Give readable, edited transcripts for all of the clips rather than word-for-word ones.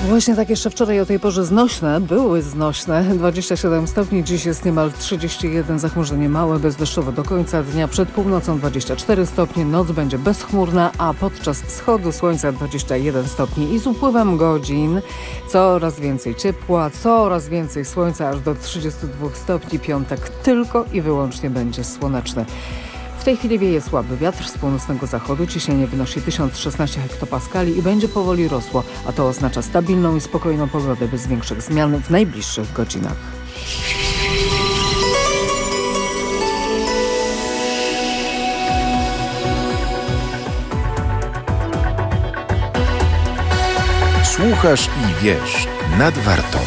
Właśnie tak jeszcze wczoraj o tej porze były znośne. 27 stopni, dziś jest niemal 31, zachmurzenie małe, bezdeszczowe do końca dnia. Przed północą 24 stopnie, noc będzie bezchmurna, a podczas wschodu słońca 21 stopni. I z upływem godzin coraz więcej ciepła, coraz więcej słońca, aż do 32 stopni. Piątek tylko i wyłącznie będzie słoneczny. W tej chwili wieje słaby wiatr z północnego zachodu, ciśnienie wynosi 1016 hektopaskali i będzie powoli rosło, a to oznacza stabilną i spokojną pogodę bez większych zmian w najbliższych godzinach. Słuchasz i wiesz nad Wartą.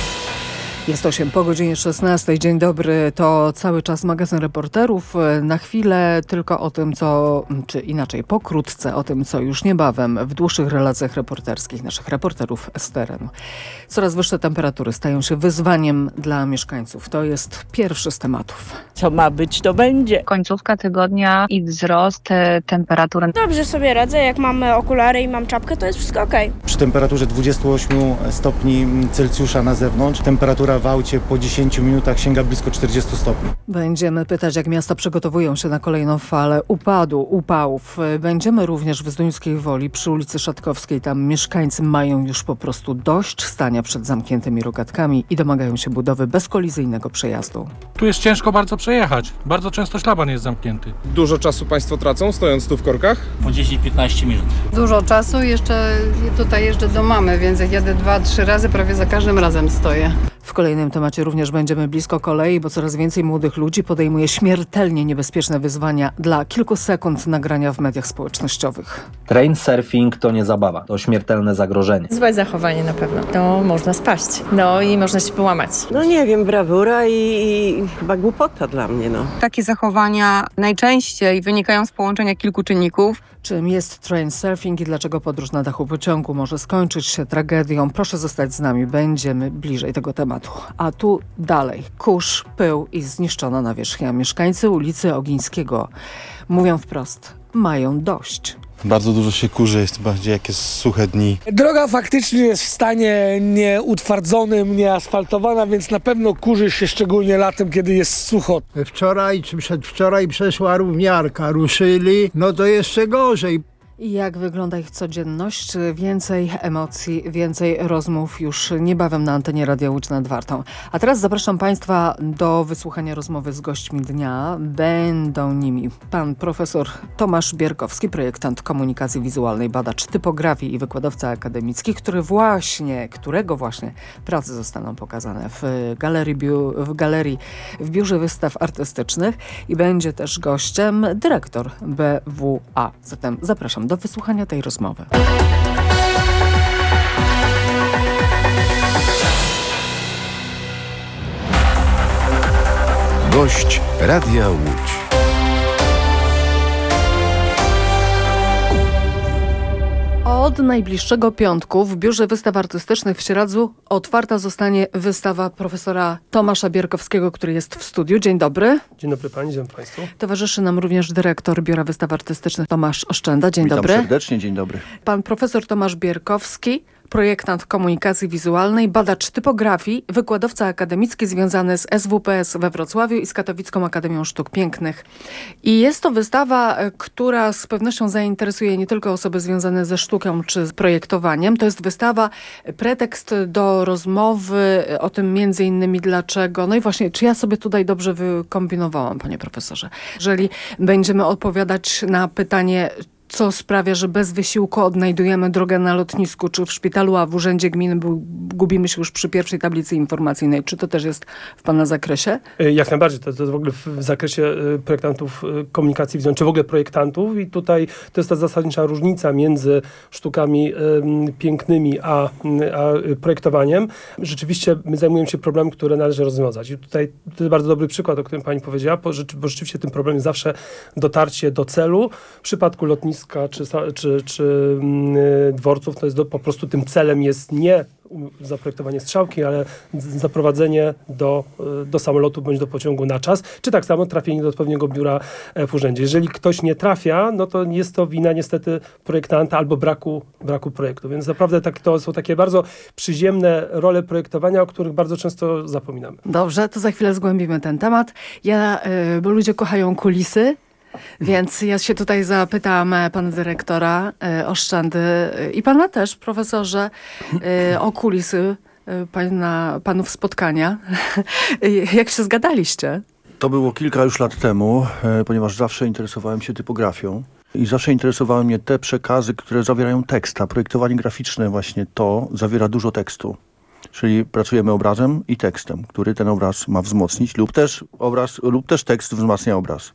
Jest 8 po godzinie 16. Dzień dobry. To cały czas magazyn reporterów. Na chwilę tylko o tym, czy inaczej pokrótce o tym, co już niebawem w dłuższych relacjach reporterskich naszych reporterów z terenu. Coraz wyższe temperatury stają się wyzwaniem dla mieszkańców. To jest pierwszy z tematów. Co ma być, to będzie. Końcówka tygodnia i wzrost temperatury. Dobrze sobie radzę, jak mamy okulary i mam czapkę, to jest wszystko okej. Przy temperaturze 28 stopni Celsjusza na zewnątrz, temperatura w aucie po 10 minutach sięga blisko 40 stopni. Będziemy pytać, jak miasta przygotowują się na kolejną falę upałów. Będziemy również w Zduńskiej Woli przy ulicy Szatkowskiej. Tam mieszkańcy mają już po prostu dość stania przed zamkniętymi rogatkami i domagają się budowy bezkolizyjnego przejazdu. Tu jest ciężko bardzo przejechać. Bardzo często szlaban jest zamknięty. Dużo czasu Państwo tracą, stojąc tu w korkach? Po 10-15 minut. Dużo czasu, jeszcze tutaj jeżdżę do mamy, więc jak jadę 2-3 razy, prawie za każdym razem stoję. W kolejnym temacie również będziemy blisko kolei, bo coraz więcej młodych ludzi podejmuje śmiertelnie niebezpieczne wyzwania dla kilku sekund nagrania w mediach społecznościowych. Train surfing to nie zabawa, to śmiertelne zagrożenie. Złe zachowanie na pewno. To można spaść. I można się połamać. Nie wiem, brawura i chyba głupota dla mnie, Takie zachowania najczęściej wynikają z połączenia kilku czynników. Czym jest train surfing i dlaczego podróż na dachu pociągu może skończyć się tragedią? Proszę zostać z nami, będziemy bliżej tego tematu. A tu dalej, kurz, pył i zniszczona nawierzchnia. Mieszkańcy ulicy Ogińskiego mówią wprost, mają dość. Bardzo dużo się kurzy, jest bardziej jak jest suche dni. Droga faktycznie jest w stanie nieutwardzonym, nieasfaltowana, więc na pewno kurzy się szczególnie latem, kiedy jest sucho. Wczoraj czy przedwczoraj przeszła równiarka, ruszyli, to jeszcze gorzej. I jak wygląda ich codzienność? Więcej emocji, więcej rozmów już niebawem na antenie Radia Łódź nad Wartą. A teraz zapraszam Państwa do wysłuchania rozmowy z gośćmi dnia. Będą nimi pan profesor Tomasz Bierkowski, projektant komunikacji wizualnej, badacz typografii i wykładowca akademicki, którego właśnie prace zostaną pokazane w Biurze Wystaw Artystycznych i będzie też gościem dyrektor BWA. Zatem zapraszam do wysłuchania tej rozmowy. Gość Radia Łódź. Od najbliższego piątku w Biurze Wystaw Artystycznych w Sieradzu otwarta zostanie wystawa profesora Tomasza Bierkowskiego, który jest w studiu. Dzień dobry. Dzień dobry Pani, dzień dobry Państwu. Towarzyszy nam również dyrektor Biura Wystaw Artystycznych Tomasz Oszczęda. Dzień dobry. Witam serdecznie, dzień dobry. Pan profesor Tomasz Bierkowski, projektant komunikacji wizualnej, badacz typografii, wykładowca akademicki związany z SWPS we Wrocławiu i z Katowicką Akademią Sztuk Pięknych. I jest to wystawa, która z pewnością zainteresuje nie tylko osoby związane ze sztuką czy z projektowaniem. To jest wystawa, pretekst do rozmowy o tym między innymi dlaczego. I właśnie, czy ja sobie tutaj dobrze wykombinowałam, panie profesorze? Jeżeli będziemy odpowiadać na pytanie, co sprawia, że bez wysiłku odnajdujemy drogę na lotnisku, czy w szpitalu, a w urzędzie gminy gubimy się już przy pierwszej tablicy informacyjnej. Czy to też jest w Pana zakresie? Jak najbardziej. To jest w ogóle w zakresie projektantów komunikacji wizualnej, czy w ogóle projektantów. I tutaj to jest ta zasadnicza różnica między sztukami pięknymi a projektowaniem. Rzeczywiście my zajmujemy się problemem, który należy rozwiązać. I tutaj to jest bardzo dobry przykład, o którym Pani powiedziała, bo rzeczywiście tym problemem jest zawsze dotarcie do celu. W przypadku lotniska czy dworców, to jest po prostu tym celem jest nie zaprojektowanie strzałki, ale zaprowadzenie do samolotu bądź do pociągu na czas, czy tak samo trafienie do odpowiedniego biura w urzędzie. Jeżeli ktoś nie trafia, no to jest to wina niestety projektanta albo braku projektu. Więc naprawdę to są takie bardzo przyziemne role projektowania, o których bardzo często zapominamy. Dobrze, to za chwilę zgłębimy ten temat. Bo ludzie kochają kulisy, więc ja się tutaj zapytam pana dyrektora Oszczędy i pana też, profesorze, o kulisy panów spotkania. Jak się zgadaliście? To było kilka już lat temu, ponieważ zawsze interesowałem się typografią i zawsze interesowały mnie te przekazy, które zawierają tekst, a projektowanie graficzne właśnie to zawiera dużo tekstu. Czyli pracujemy obrazem i tekstem, który ten obraz ma wzmocnić lub też tekst wzmacnia obraz.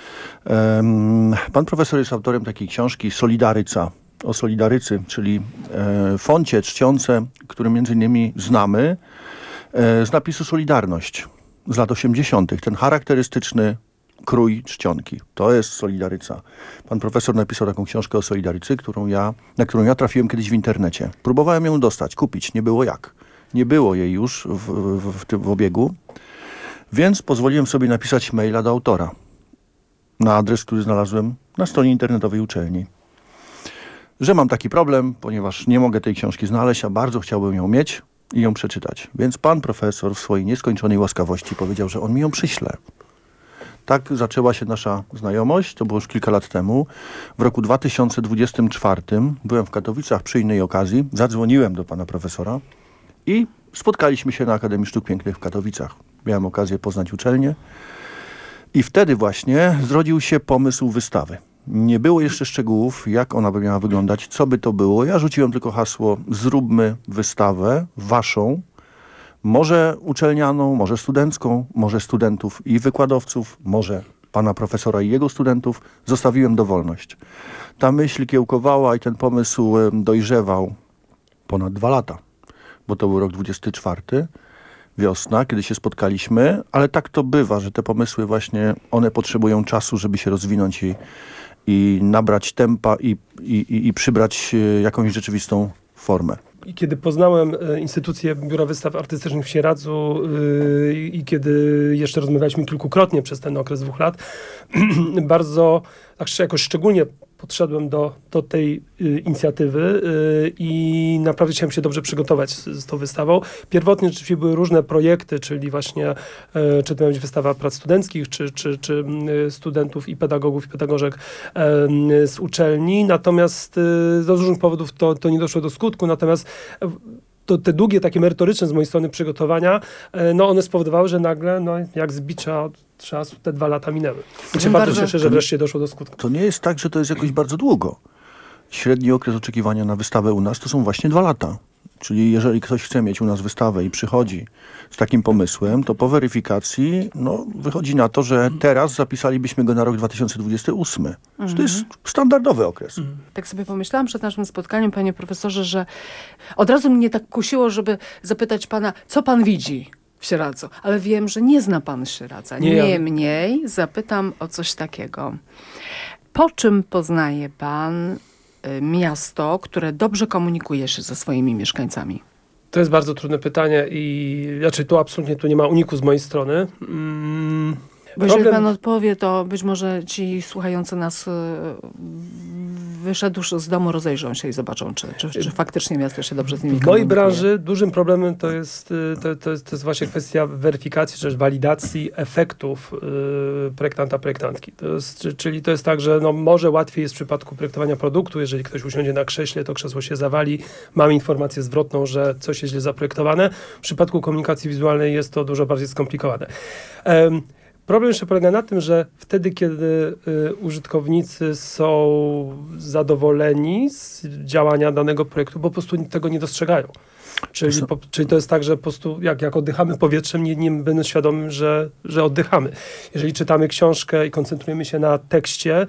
Pan profesor jest autorem takiej książki Solidaryca, o Solidarycy, czyli foncie czcionce, który między innymi znamy z napisu Solidarność z lat 80. Ten charakterystyczny krój czcionki. To jest Solidaryca. Pan profesor napisał taką książkę o Solidarycy, na którą ja trafiłem kiedyś w internecie. Próbowałem ją dostać, kupić, nie było jak. Nie było jej już w obiegu, więc pozwoliłem sobie napisać maila do autora na adres, który znalazłem na stronie internetowej uczelni. Że mam taki problem, ponieważ nie mogę tej książki znaleźć, a bardzo chciałbym ją mieć i ją przeczytać. Więc pan profesor w swojej nieskończonej łaskawości powiedział, że on mi ją przyśle. Tak zaczęła się nasza znajomość, to było już kilka lat temu. W roku 2024 byłem w Katowicach przy innej okazji, zadzwoniłem do pana profesora i spotkaliśmy się na Akademii Sztuk Pięknych w Katowicach. Miałem okazję poznać uczelnię i wtedy właśnie zrodził się pomysł wystawy. Nie było jeszcze szczegółów, jak ona by miała wyglądać, co by to było. Ja rzuciłem tylko hasło: zróbmy wystawę waszą, może uczelnianą, może studencką, może studentów i wykładowców, może pana profesora i jego studentów. Zostawiłem dowolność. Ta myśl kiełkowała i ten pomysł dojrzewał ponad 2 lata, bo to był rok 24, wiosna, kiedy się spotkaliśmy, ale tak to bywa, że te pomysły właśnie, one potrzebują czasu, żeby się rozwinąć i nabrać tempa i przybrać jakąś rzeczywistą formę. I kiedy poznałem instytucję Biura Wystaw Artystycznych w Sieradzu i kiedy jeszcze rozmawialiśmy kilkukrotnie przez ten okres 2 lat, bardzo, jakoś szczególnie podszedłem do tej inicjatywy i naprawdę chciałem się dobrze przygotować z tą wystawą. Pierwotnie rzeczywiście były różne projekty, czyli właśnie czy to miała być wystawa prac studenckich, czy studentów i pedagogów i pedagożek z uczelni. Natomiast z różnych powodów to nie doszło do skutku. Natomiast te długie, takie merytoryczne z mojej strony przygotowania, one spowodowały, że nagle, jak z bicza od czasu, te 2 lata minęły. I się bardzo cieszę, że wreszcie doszło do skutku. To nie jest tak, że to jest jakoś bardzo długo. Średni okres oczekiwania na wystawę u nas to są właśnie 2 lata. Czyli jeżeli ktoś chce mieć u nas wystawę i przychodzi z takim pomysłem, to po weryfikacji wychodzi na to, że teraz zapisalibyśmy go na rok 2028. Że to jest standardowy okres. Tak sobie pomyślałam przed naszym spotkaniem, panie profesorze, że od razu mnie tak kusiło, żeby zapytać pana, co pan widzi w Sieradzu. Ale wiem, że nie zna pan Sieradza. Niemniej zapytam o coś takiego. Po czym poznaje pan miasto, które dobrze komunikuje się ze swoimi mieszkańcami? To jest bardzo trudne pytanie i tu absolutnie nie ma uniku z mojej strony. Bo jeżeli pan odpowie, to być może ci słuchający nas wyszedłszy z domu, rozejrzą się i zobaczą, czy faktycznie miasto się dobrze z nimi komunikuje. W mojej branży dużym problemem to jest właśnie kwestia weryfikacji, czy też walidacji efektów projektanta, projektantki. Czyli to jest tak, że może łatwiej jest w przypadku projektowania produktu, jeżeli ktoś usiądzie na krześle, to krzesło się zawali, mamy informację zwrotną, że coś jest źle zaprojektowane. W przypadku komunikacji wizualnej jest to dużo bardziej skomplikowane. Problem jeszcze polega na tym, że wtedy, kiedy użytkownicy są zadowoleni z działania danego projektu, po prostu tego nie dostrzegają. Czyli to jest tak, że po prostu jak oddychamy powietrzem, nie będąc świadomym, że oddychamy. Jeżeli czytamy książkę i koncentrujemy się na tekście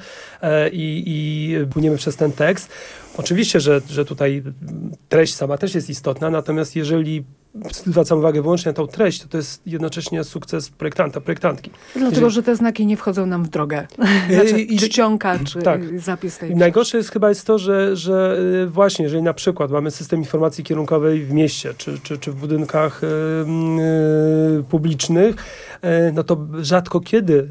i płyniemy przez ten tekst, oczywiście, że tutaj treść sama też jest istotna, natomiast jeżeli zwracam uwagę wyłącznie na tą treść, to jest jednocześnie sukces projektanta, projektantki. Dlatego, że te znaki nie wchodzą nam w drogę. Znaczy, czcionka, czy zapis tej Najgorsze jest to, że właśnie, jeżeli na przykład mamy system informacji kierunkowej w mieście, czy w budynkach publicznych, no to rzadko kiedy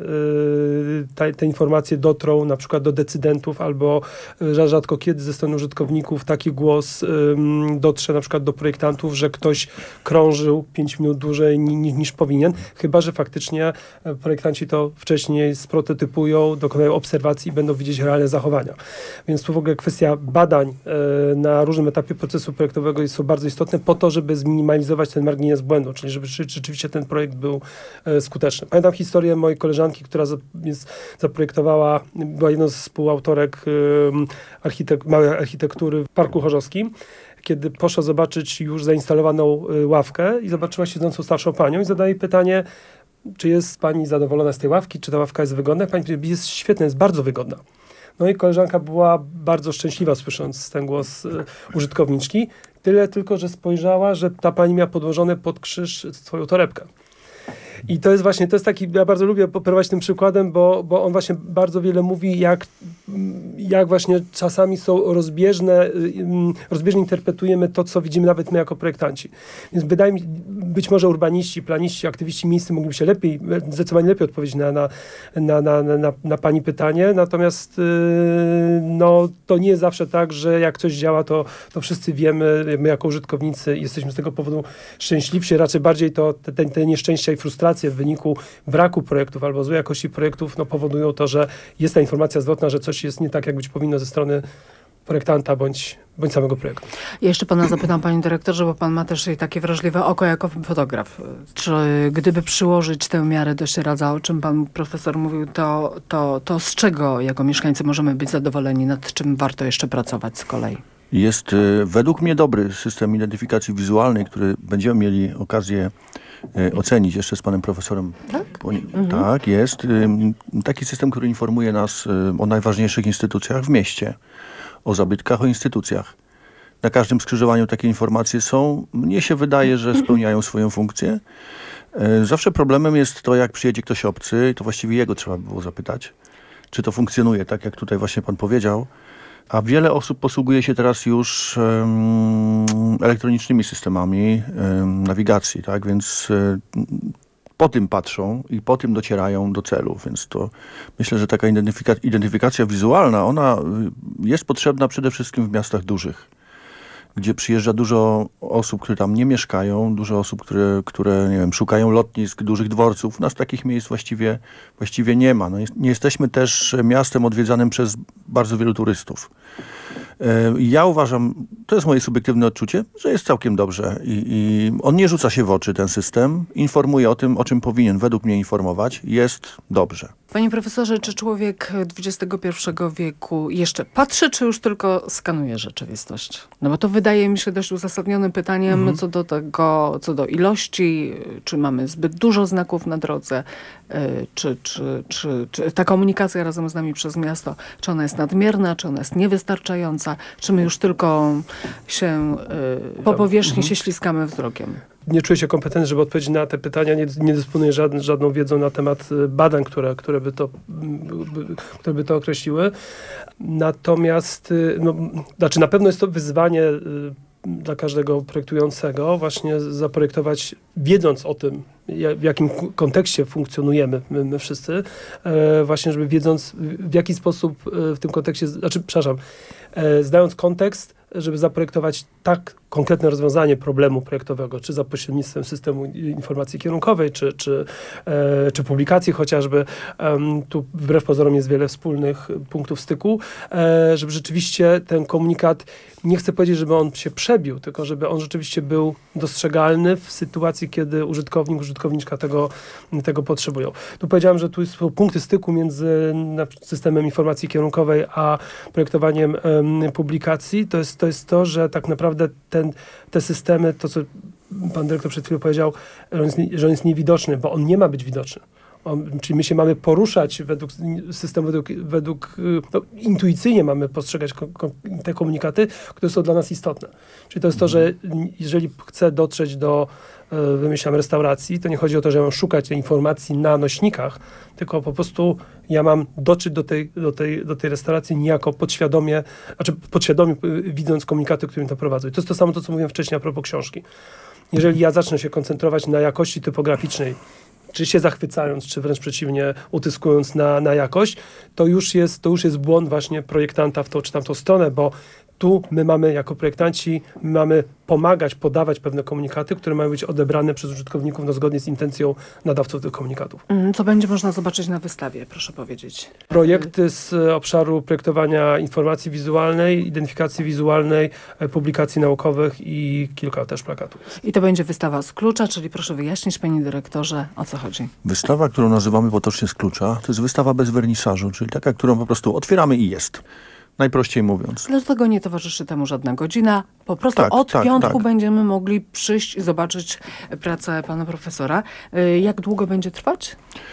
te informacje dotrą na przykład do decydentów, albo rzadko kiedy ze strony użytkowników taki głos dotrze na przykład do projektantów, że ktoś krążył 5 minut dłużej niż powinien, chyba że faktycznie projektanci to wcześniej sprototypują, dokonają obserwacji i będą widzieć realne zachowania. Więc tu w ogóle kwestia badań na różnym etapie procesu projektowego są bardzo istotne po to, żeby zminimalizować ten margines błędu, czyli żeby rzeczywiście ten projekt był skuteczny. Pamiętam historię mojej koleżanki, która zaprojektowała, była jedną z współautorek małej architektury w Parku Chorzowskim, kiedy poszła zobaczyć już zainstalowaną ławkę i zobaczyła siedzącą starszą panią i zadaje pytanie, czy jest pani zadowolona z tej ławki, czy ta ławka jest wygodna? Pani mówi, jest świetna, jest bardzo wygodna. No i koleżanka była bardzo szczęśliwa, słysząc ten głos użytkowniczki. Tyle tylko, że spojrzała, że ta pani miała podłożone pod krzyż swoją torebkę. I to jest właśnie, to jest taki, ja bardzo lubię poprowadzić tym przykładem, bo on właśnie bardzo wiele mówi, jak właśnie czasami są rozbieżnie interpretujemy to, co widzimy nawet my jako projektanci. Więc wydaje mi się, być może urbaniści, planiści, aktywiści miejscy mogliby się zdecydowanie lepiej odpowiedzieć na pani pytanie, natomiast no, to nie jest zawsze tak, że jak coś działa, to wszyscy wiemy, my jako użytkownicy jesteśmy z tego powodu szczęśliwsi, raczej bardziej to te nieszczęścia i frustracje w wyniku braku projektów albo złej jakości projektów powodują to, że jest ta informacja zwrotna, że coś jest nie tak, jak być powinno ze strony projektanta bądź samego projektu. Ja jeszcze pana zapytam, panie dyrektorze, bo pan ma też takie wrażliwe oko jako fotograf. Czy gdyby przyłożyć tę miarę do Sieradza, o czym pan profesor mówił, to z czego jako mieszkańcy możemy być zadowoleni, nad czym warto jeszcze pracować z kolei? Jest według mnie dobry system identyfikacji wizualnej, który będziemy mieli okazję ocenić jeszcze z panem profesorem. Tak? Tak, jest. Taki system, który informuje nas o najważniejszych instytucjach w mieście, o zabytkach, o instytucjach. Na każdym skrzyżowaniu takie informacje są. Mnie się wydaje, że spełniają swoją funkcję. Zawsze problemem jest to, jak przyjedzie ktoś obcy, to właściwie jego trzeba by było zapytać, czy to funkcjonuje tak, jak tutaj właśnie pan powiedział. A wiele osób posługuje się teraz już elektronicznymi systemami nawigacji, tak? Więc po tym patrzą i po tym docierają do celu. Więc to myślę, że taka identyfikacja wizualna, ona jest potrzebna przede wszystkim w miastach dużych, gdzie przyjeżdża dużo osób, które tam nie mieszkają, dużo osób, które nie wiem, szukają lotnisk, dużych dworców. U nas takich miejsc właściwie nie ma. No, nie jesteśmy też miastem odwiedzanym przez bardzo wielu turystów. Ja uważam, to jest moje subiektywne odczucie, że jest całkiem dobrze i on nie rzuca się w oczy, ten system, informuje o tym, o czym powinien według mnie informować, jest dobrze. Panie profesorze, czy człowiek XXI wieku jeszcze patrzy, czy już tylko skanuje rzeczywistość? No bo to wydaje mi się dość uzasadnionym pytaniem co do tego, co do ilości, czy mamy zbyt dużo znaków na drodze, czy ta komunikacja razem z nami przez miasto, czy ona jest nadmierna, czy ona jest niewystarczająca, czy my już tylko się po powierzchni się śliskamy wzrokiem? Nie czuję się kompetentny, żeby odpowiedzieć na te pytania. Nie dysponuję żadną wiedzą na temat badań, które by to określiły. Natomiast na pewno jest to wyzwanie dla każdego projektującego właśnie zaprojektować, wiedząc o tym, w jakim kontekście funkcjonujemy my wszyscy, właśnie żeby wiedząc, w jaki sposób w tym kontekście, znając kontekst, żeby zaprojektować tak konkretne rozwiązanie problemu projektowego, czy za pośrednictwem systemu informacji kierunkowej, czy publikacji chociażby. Tu wbrew pozorom jest wiele wspólnych punktów styku, żeby rzeczywiście ten komunikat, nie chcę powiedzieć, żeby on się przebił, tylko żeby on rzeczywiście był dostrzegalny w sytuacji, kiedy użytkowniczka tego potrzebują. Tu powiedziałem, że tu są punkty styku między systemem informacji kierunkowej a projektowaniem publikacji. To jest to, że tak naprawdę te systemy, to co pan dyrektor przed chwilą powiedział, że on jest niewidoczny, bo on nie ma być widoczny. Czyli my się mamy poruszać według systemu, intuicyjnie mamy postrzegać te komunikaty, które są dla nas istotne. Czyli to jest to, że jeżeli chcę dotrzeć do wymyślam restauracji, to nie chodzi o to, że mam szukać tej informacji na nośnikach, tylko po prostu ja mam dotrzeć do tej restauracji niejako podświadomie widząc komunikaty, które mi to prowadzą. I to jest to samo, co mówiłem wcześniej a propos książki. Jeżeli ja zacznę się koncentrować na jakości typograficznej, czy się zachwycając, czy wręcz przeciwnie, utyskując na jakość, to już jest błąd właśnie projektanta w tą czy tamtą stronę, bo tu my mamy jako projektanci pomagać, podawać pewne komunikaty, które mają być odebrane przez użytkowników zgodnie z intencją nadawców tych komunikatów. Co będzie można zobaczyć na wystawie, proszę powiedzieć? Projekty z obszaru projektowania informacji wizualnej, identyfikacji wizualnej, publikacji naukowych i kilka też plakatów. I to będzie wystawa z klucza, czyli proszę wyjaśnić, panie dyrektorze, o co chodzi? Wystawa, którą nazywamy potocznie z klucza, to jest wystawa bez wernisażu, czyli taka, którą po prostu otwieramy i jest. Najprościej mówiąc. Dlatego nie towarzyszy temu żadna godzina. Po prostu od piątku będziemy mogli przyjść i zobaczyć pracę pana profesora. Jak długo będzie trwać?